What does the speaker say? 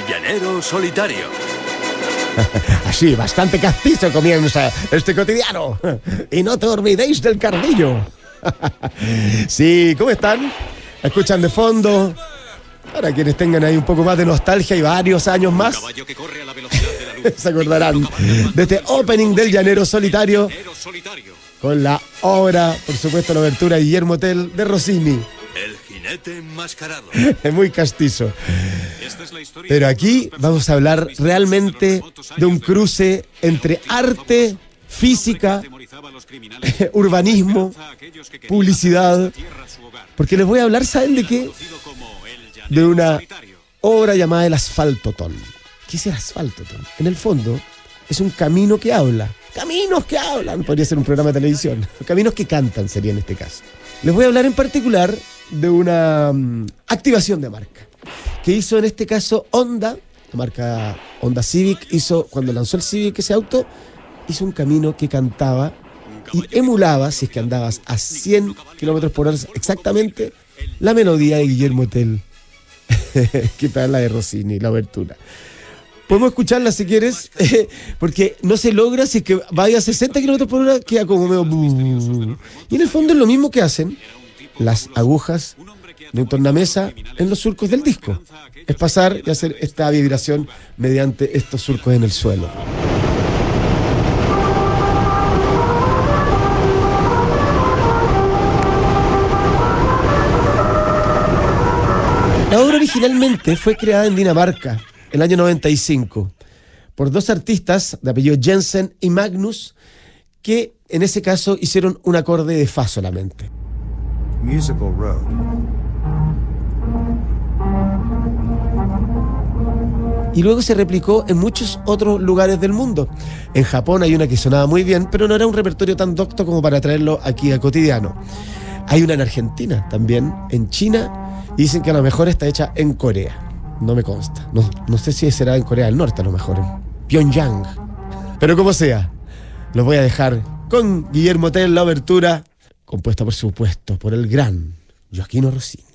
Llanero Solitario. Así, bastante castizo comienza este cotidiano. Y no te olvidéis del cardillo. Sí, ¿cómo están? Escuchan de fondo. Para quienes tengan ahí un poco más de nostalgia y varios años más, se acordarán de este opening del Llanero Solitario, con la obra, por supuesto, la obertura de Guillermo Tell de Rossini. El jinete enmascarado. Es muy castizo. Pero aquí vamos a hablar realmente de un cruce entre arte, física, urbanismo, publicidad. Porque les voy a hablar, ¿saben de qué? De una obra llamada El Asfaltotón. ¿Qué es el Asfaltotón? En el fondo, es un camino que habla. Caminos que hablan. Podría ser un programa de televisión. Caminos que cantan sería en este caso. Les voy a hablar en particular de una activación de marca que hizo en este caso Honda. La marca Honda Civic hizo, cuando lanzó el Civic, ese auto, hizo un camino que cantaba y emulaba, si es que andabas a 100 kilómetros por hora exactamente, la melodía de Guillermo Tell, que tal la de Rossini, la obertura. Podemos escucharla si quieres, porque no se logra si es que vaya a 60 kilómetros por hora, queda como medio... Y en el fondo es lo mismo que hacen las agujas de un tornamesa en los surcos del disco. Es pasar y hacer esta vibración mediante estos surcos en el suelo. La obra originalmente fue creada en Dinamarca, el año 95, por dos artistas de apellido Jensen y Magnus, que en ese caso hicieron un acorde de fa solamente. Musical Road. Y luego se replicó en muchos otros lugares del mundo. En Japón hay una que sonaba muy bien, pero no era un repertorio tan docto como para traerlo aquí a cotidiano. Hay una en Argentina también, en China, y dicen que a lo mejor está hecha en Corea. No me consta. No sé si será en Corea del Norte, a lo mejor, en Pyongyang. Pero como sea, los voy a dejar con Guillermo Tell, la obertura, compuesta por supuesto por el gran Gioachino Rossini.